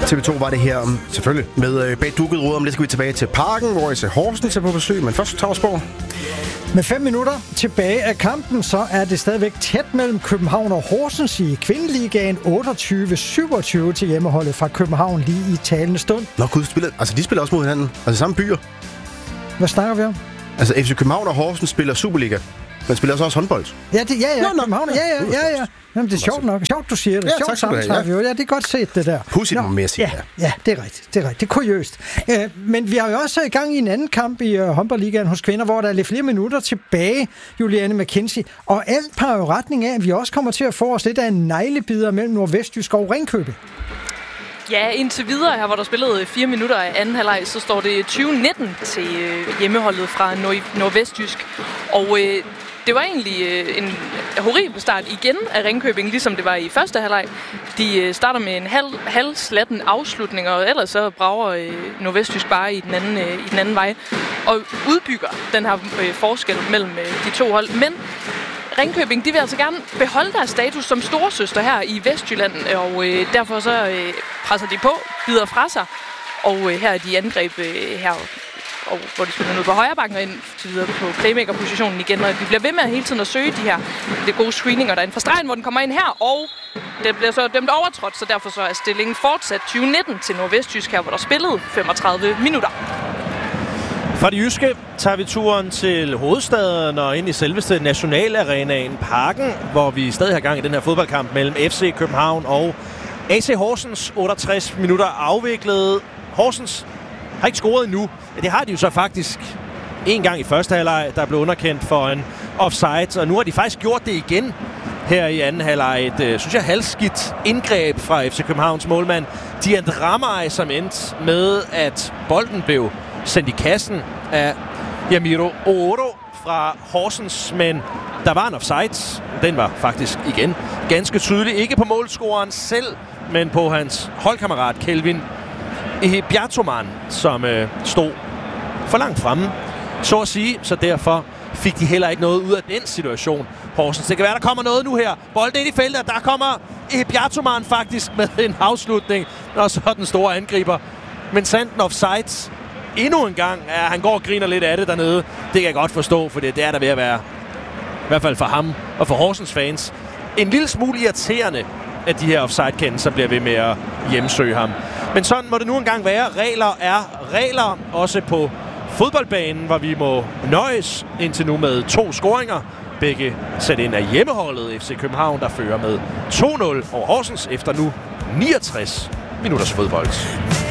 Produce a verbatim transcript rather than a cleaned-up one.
T V to var det her om, selvfølgelig, med øh, bag dukket råd om. Lidt skal vi tilbage til Parken, hvor I ser Horsens er på besøg, men først Tavsborg. Med fem minutter tilbage af kampen, så er det stadigvæk tæt mellem København og Horsens i Kvindeligaen. otteogtyve syvogtyve til hjemmeholdet fra København lige i talende stund. Nå gud, spiller, altså de spiller også mod hinanden. Altså samme byer. Hvad snakker vi om? Altså F C København og Horsens spiller Superliga. Men spiller også håndbold. Ja, det, ja, ja. Nå, nå. København, ja, ja, ja, ja. Jamen, det er sjovt nok. Sjovt, du siger det. Ja, sjovt tak skal du have, sammentræf, jo. Ja, det er godt set, det der. Pudsigt må mere sige. Ja, ja, det er rigtigt. Det er rigtigt. Det er kuriøst. Uh, men vi har jo også i gang i en anden kamp i uh, håndboldligaen hos kvinder, hvor der er lidt flere minutter tilbage, Juliane McKenzie. Og alt peger jo retning af, at vi også kommer til at få os lidt af en neglebider mellem Nordvestjysk og Ringkøbing. Ja, indtil videre her, hvor der spillede fire minutter af anden halvleg, så står det tyve nitten til øh, hjemmeholdet fra Nord- Nordvestjysk. Og øh, det var egentlig øh, en horribel start igen af Ringkøbing, ligesom det var i første halvleg. De øh, starter med en halv, halvslatten afslutning, og ellers så brager øh, Nordvestjysk bare i den, anden, øh, i den anden vej. Og udbygger den her øh, forskel mellem øh, de to hold. Men Ringkøbing, de vil altså gerne beholde deres status som storesøster her i Vestjylland, og øh, derfor så øh, presser de på, bider fra sig, og øh, her er de angreb øh, her, og, hvor de spiller ned på højre bakken og ind til videre på playmaker-positionen igen, og de bliver ved med at hele tiden at søge de her det gode screeninger derinde fra stregen, hvor den kommer ind her, og det bliver så dømt overtrådt, så derfor så er stillingen fortsat tyve nitten til Nordvestjysk her, hvor der spillede femogtredive minutter. Fra de jyske tager vi turen til hovedstaden og ind i selveste nationalarenaen Parken, hvor vi stadig har gang i den her fodboldkamp mellem F C København og A C Horsens. otteogtres minutter afviklet. Horsens har ikke scoret endnu. Det har de jo så faktisk en gang i første halvleg, der blev underkendt for en offside, og nu har de faktisk gjort det igen her i anden halvleg. Et, øh, synes jeg, halvskidt indgreb fra F C Københavns målmand Dian Ramay, som endte med, at bolden blev sendt i kassen af Yamiro Oro fra Horsens, men der var en offside. Den var faktisk igen ganske tydelig. Ikke på målscoreren selv, men på hans holdkammerat Kelvin Ehibiatoman, som øh, stod for langt fremme, så at sige. Så derfor fik de heller ikke noget ud af den situation. Horsens, det kan være, der kommer noget nu her. Bolden ind i feltet, der kommer Ehibiatoman faktisk med en afslutning, og så den store angriber. Men sandt en offside endnu en gang. Ja, han går og griner lidt af det dernede. Det kan jeg godt forstå, for det er der ved at være, i hvert fald for ham og for Horsens fans, en lille smule irriterende, at de her offside-kendelser bliver ved med at hjemsøge ham. Men sådan må det nu engang være. Regler er regler, også på fodboldbanen, hvor vi må nøjes indtil nu med to scoringer. Begge sat ind af hjemmeholdet F C København, der fører med to nul over Horsens efter nu niogtres minutters fodbold.